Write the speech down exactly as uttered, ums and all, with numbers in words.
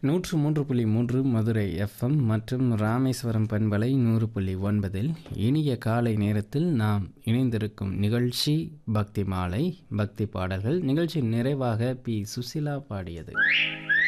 நூற்று மூன்று புள்ளி மூன்று மதுரை எஃப்எம் மற்றும் ராமேஸ்வரம் பண்பலை நூறு புள்ளி ஒன்பதில் இனிய காலை நேரத்தில் நாம் இணைந்திருக்கும் நிகழ்ச்சி பக்தி மாலை. பக்தி பாடல்கள் நிகழ்ச்சி நிறைவாக பி சுசிலா பாடியது.